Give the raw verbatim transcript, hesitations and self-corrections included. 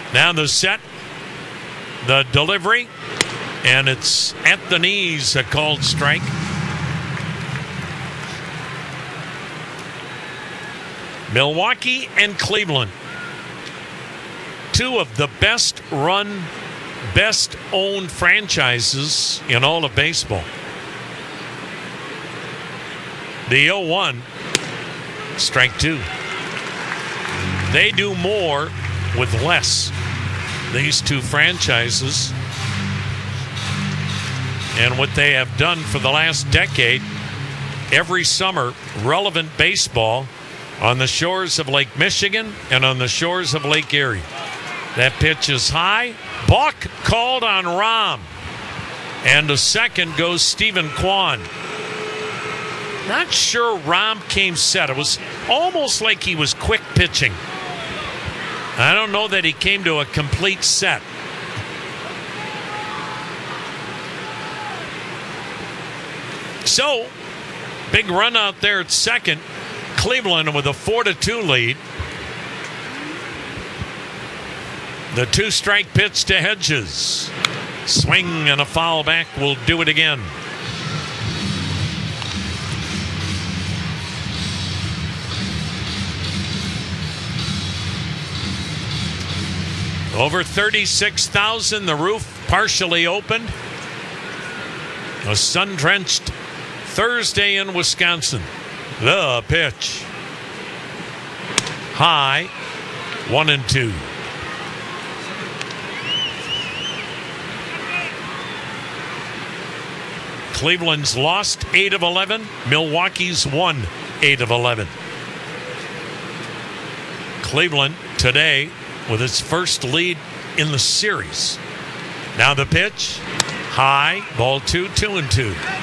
Now the set, the delivery, and it's at the knees, a called strike. Milwaukee and Cleveland, two of the best run, best owned franchises in all of baseball. The oh one, strike two. They do more with less, these two franchises. And what they have done for the last decade, every summer, relevant baseball on the shores of Lake Michigan and on the shores of Lake Erie. That pitch is high. Buck called on Rahm. And to second goes Stephen Kwan. Not sure Rahm came set. It was almost like he was quick pitching. I don't know that he came to a complete set. So, big run out there at second. Cleveland with a four to two lead. The two-strike pitch to Hedges. Swing and a foul back will do it again. Over thirty-six thousand, the roof partially opened. A sun-drenched Thursday in Wisconsin. The pitch. High, one and two. Cleveland's lost eight of eleven. Milwaukee's won eight of eleven. Cleveland today with its first lead in the series. Now the pitch. High, ball two, two and two.